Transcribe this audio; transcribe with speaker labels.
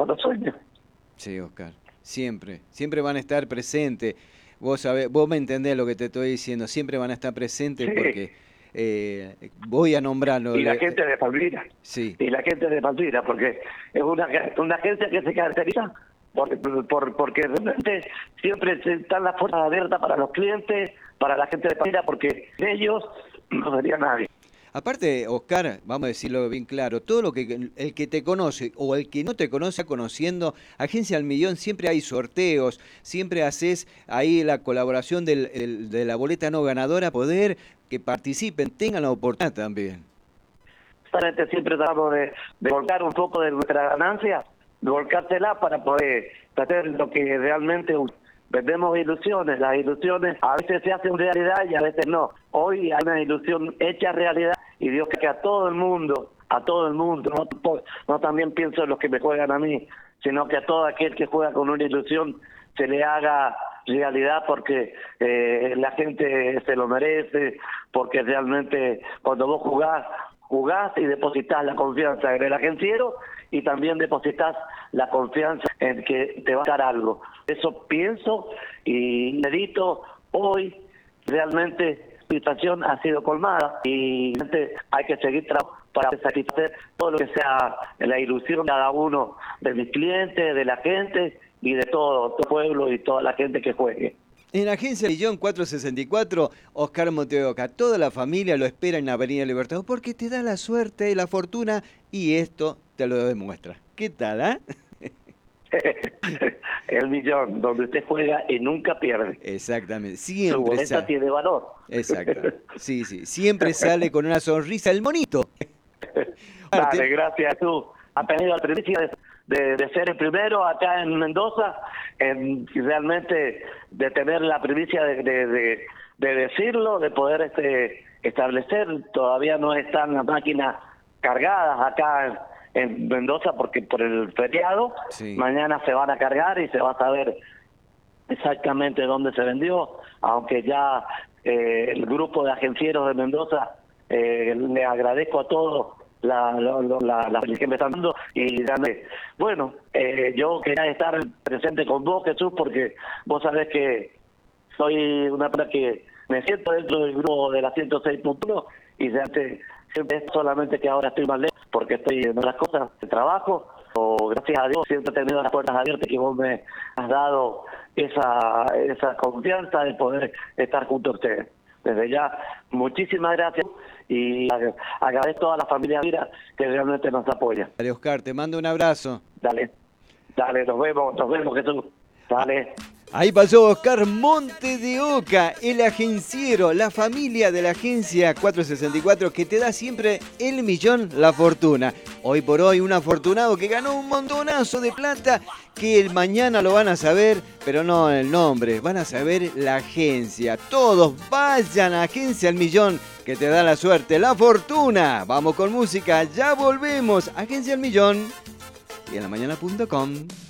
Speaker 1: con los sueños.
Speaker 2: Sí, Oscar, siempre van a estar presentes. Vos sabés, vos me entendés lo que te estoy diciendo, siempre van a estar presentes
Speaker 1: Sí.
Speaker 2: porque voy a nombrarlo.
Speaker 1: Y la gente de Palmira.
Speaker 2: Sí.
Speaker 1: Y la gente de Palmira, porque es una agencia que se caracteriza porque realmente siempre están las puertas abiertas para los clientes, para la gente de Palmira, porque de ellos no sería nadie.
Speaker 2: Aparte, Oscar, vamos a decirlo bien claro, todo lo que el que te conoce o el que no te conoce conociendo, Agencia al Millón, siempre hay sorteos, siempre haces ahí la colaboración de la boleta no ganadora, poder que participen, tengan la oportunidad también.
Speaker 1: Siempre tratamos de volcar un poco de nuestra ganancia, de volcársela para poder hacer lo que realmente vendemos ilusiones. Las ilusiones a veces se hacen realidad y a veces no. Hoy hay una ilusión hecha realidad y Dios que a todo el mundo, no también pienso en los que me juegan a mí, sino que a todo aquel que juega con una ilusión se le haga realidad porque la gente se lo merece, porque realmente cuando vos jugás y depositas la confianza en el agenciero y también depositas la confianza en que te va a dar algo. Eso pienso y medito hoy. Realmente la situación ha sido colmada y hay que seguir trabajando para satisfacer todo lo que sea la ilusión de cada uno de mis clientes, de la gente y de todo el pueblo y toda la gente que juegue.
Speaker 2: En Agencia Millón 464, Oscar Monteoca, toda la familia lo espera en Avenida Libertador porque te da la suerte, la fortuna y esto te lo demuestra. ¿Qué tal, ah?
Speaker 1: El Millón, donde usted juega y nunca pierde.
Speaker 2: Exactamente, siempre
Speaker 1: su boleta tiene valor.
Speaker 2: Exacto, sí, siempre sale con una sonrisa el monito.
Speaker 1: Dale, gracias. Tú has tenido la primicia de ser el primero acá en Mendoza, realmente de tener la primicia de decirlo, de poder establecer. Todavía no están las máquinas cargadas acá en Mendoza porque por el feriado.
Speaker 2: Sí.
Speaker 1: Mañana se van a cargar y se va a saber exactamente dónde se vendió, aunque ya el grupo de agencieros de Mendoza, le agradezco a todos la que me están dando y bueno, yo quería estar presente con vos, Jesús, porque vos sabés que soy una persona que me siento dentro del grupo de la 106.1 y siempre es solamente que ahora estoy más lejos porque estoy en otras cosas de trabajo, o gracias a Dios siempre he tenido las puertas abiertas que vos me has dado esa confianza de poder estar junto a ustedes. Desde ya, muchísimas gracias y agradezco a la familia Vira que realmente nos apoya.
Speaker 2: Dale, Oscar, te mando un abrazo.
Speaker 1: Dale, nos vemos, Jesús. Dale.
Speaker 2: Ahí pasó Oscar Monte de Oca, el agenciero, la familia de la Agencia 464 que te da siempre el millón, la fortuna. Hoy por hoy un afortunado que ganó un montonazo de plata que mañana lo van a saber, pero no el nombre, van a saber la agencia. Todos vayan a Agencia al Millón que te da la suerte, la fortuna. Vamos con música, ya volvemos. Agencia al Millón y en lamañana.com.